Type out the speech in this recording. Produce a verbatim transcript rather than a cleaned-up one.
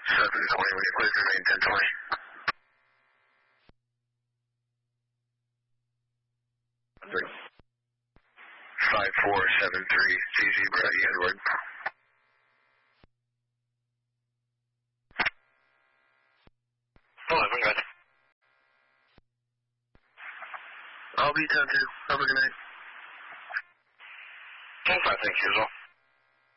seven twenty, will you please remain ten twenty? five four seven three, C Zebra, Edward. eleven, good. I'll be ten two. Have a good night. ten five, thank you as well.